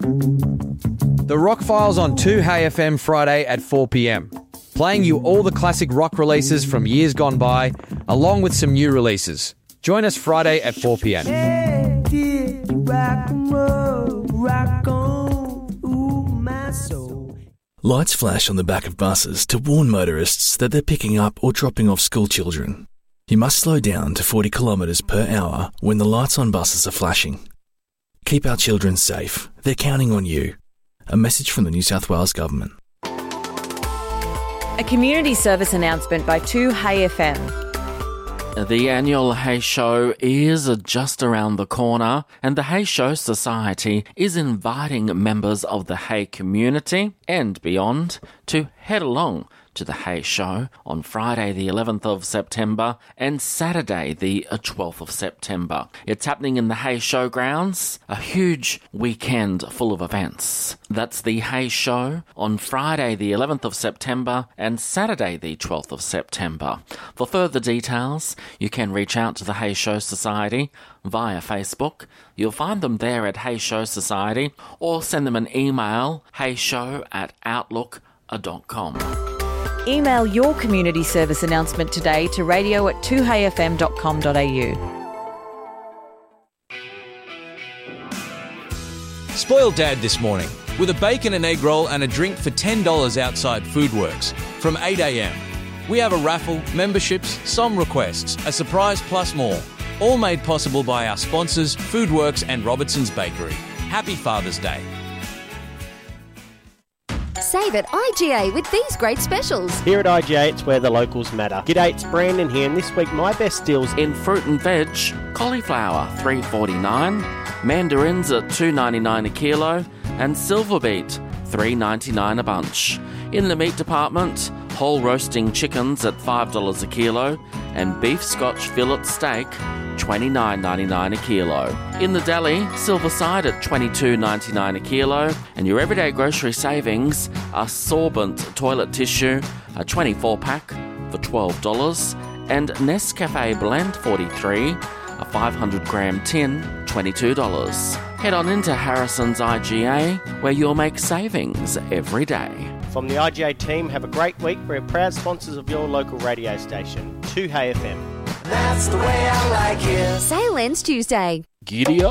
The Rock Files on 2HeyFM Friday at 4pm. Playing you all the classic rock releases from years gone by, along with some new releases. Join us Friday at 4pm. Hey, dear, rock and roll, rock on, ooh, my soul. Lights flash on the back of buses to warn motorists that they're picking up or dropping off school children. You must slow down to 40 kilometres per hour when the lights on buses are flashing. Keep our children safe. They're counting on you. A message from the New South Wales Government. A community service announcement by 2HeyFM. The annual Hay Show is just around the corner, and the Hay Show Society is inviting members of the Hay community and beyond to head along to the Hay Show on Friday the 11th of September and Saturday the 12th of September. It's happening in the Hay Show grounds, a huge weekend full of events. That's the Hay Show on Friday the 11th of September and Saturday the 12th of September. For further details, you can reach out to the Hay Show Society via Facebook. You'll find them there at Hay Show Society, or send them an email, hayshow@outlook.com. Email your community service announcement today to radio@2heyfm.com.au. Spoiled Dad this morning with a bacon and egg roll and a drink for $10 outside Foodworks from 8am. We have a raffle, memberships, song requests, a surprise plus more. All made possible by our sponsors Foodworks and Robertson's Bakery. Happy Father's Day. Save at IGA with these great specials. Here at IGA, it's where the locals matter. G'day, it's Brandon here, and this week my best deals In fruit and veg, cauliflower $3.49, mandarins at $2.99 a kilo, and silver beet $3.99 a bunch. In the meat department, whole roasting chickens at $5 a kilo, and beef Scotch fillet steak $29.99 a kilo. In the deli, silver side at $22.99 a kilo, and your everyday grocery savings are sorbent toilet tissue, a 24-pack for $12, and Nescafe Blend 43, a 500-gram tin, $22. Head on into Harrison's IGA, where you'll make savings every day. from the IGA team. Have a great week. We're proud sponsors of your local radio station, 2HeyFM. That's the way I like it. Sale ends Tuesday. Giddy up.